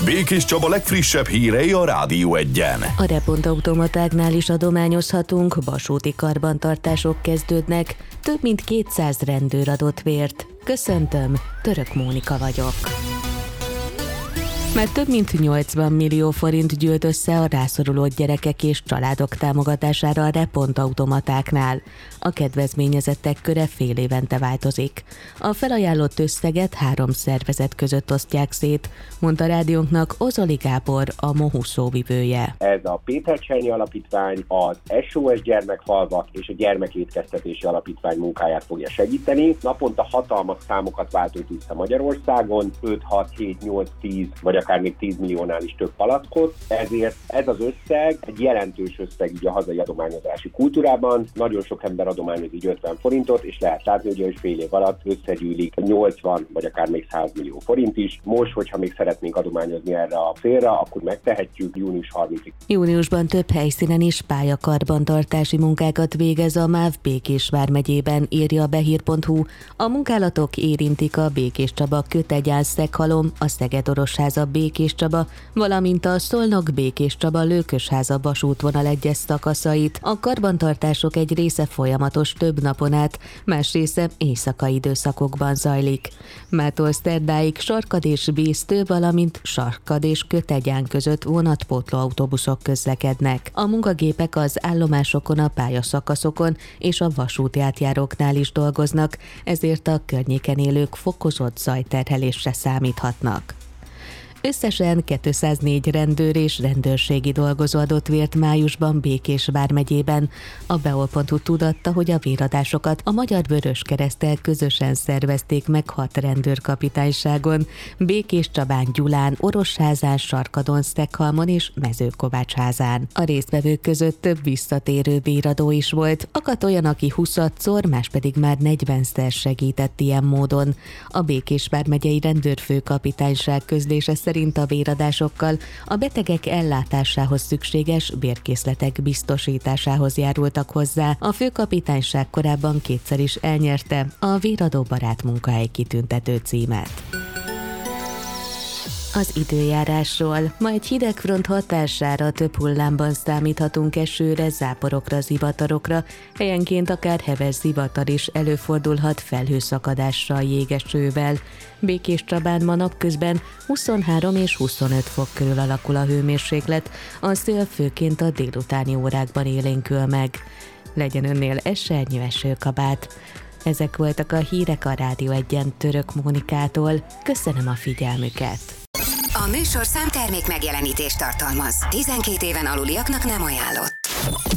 Békés Csaba legfrissebb hírei a Rádió Egyen. A repontautomatáknál is adományozhatunk, vasúti karbantartások kezdődnek, több mint 200 rendőr adott vért. Köszöntöm, Török Mónika vagyok. Mert több mint 80 millió forint gyűlt össze a rászoruló gyerekek és családok támogatására a repontautomatáknál. A kedvezményezettek köre fél évente változik. A felajánlott összeget 3 szervezet között osztják szét, mondta rádiónknak Ozoli Gábor, a MOHU szóvivője. Ez a Péter Csernyi Alapítvány, az SOS Gyermekfalvak és a Gyermekétkeztetési Alapítvány munkáját fogja segíteni. Naponta hatalmas számokat váltunk vissza Magyarországon, 5, 6, 7, 8, 10 vagy akár még 10 milliónál is több palackot, ezért ez az összeg egy jelentős összeg így a hazai adományozási kultúrában. Nagyon sok ember adományoz így 50 forintot, és lehet látni, hogy fél év alatt összegyűlik 80 vagy akár még 100 millió forint is. Most, hogyha még szeretnénk adományozni erre a célra, akkor megtehetjük június 30-ig. Júniusban több helyszínen is pályakarbantartási munkákat végez a MÁV Békés vármegyében, írja a behír.hu. A munkálatok érintik a Békés Csaba Kötegyál-Szeghalom, a Szeged-Orosháza Békés Csaba, valamint a Szolnok-Békés Csaba Lőkösháza vasútvonal egyes szakaszait. A karbantartások egy része folyamatos több napon át, más része éjszakai időszakokban zajlik. Mától szerdáig Sarkad és Bésztő, valamint Sarkad és Kötegyán között vonatpótló autóbuszok közlekednek. A munkagépek az állomásokon, a pályaszakaszokon és a vasúti átjáróknál is dolgoznak, ezért a környéken élők fokozott zajterhelésre számíthatnak. Összesen 204 rendőr és rendőrségi dolgozó adott vért májusban Békés vármegyében. A beol.hu tudatta, hogy a véradásokat a Magyar Vöröskereszttel közösen szervezték meg 6 rendőrkapitányságon, Békés Csabán, Gyulán, Orosházán, Sarkadon, Szeghalmon és Mezőkovácsházán. A résztvevők között több visszatérő véradó is volt, akadt olyan, aki 20-szor, más pedig már 40-szer segített ilyen módon. A Békés vármegyei rendőrfőkapitányság közlése szerint a véradásokkal a betegek ellátásához szükséges bérkészletek biztosításához járultak hozzá. A főkapitányság korábban 2-szer is elnyerte a Véradó Barát munkahely kitüntető címet. Az időjárásról. Ma egy hidegfront hatására több hullámban számíthatunk esőre, záporokra, zivatarokra, helyenként akár heves zivatar is előfordulhat felhőszakadással, jégesővel. Békés Csabán ma napközben 23 és 25 fok körül alakul a hőmérséklet, a szél főként a délutáni órákban élénkül meg. Legyen önnél esernyő esőkabát. Ezek voltak a hírek a Rádió Egyen Török Mónikától. Köszönöm a figyelmüket! A műsorszám termék megjelenítést tartalmaz. 12 éven aluliaknak nem ajánlott.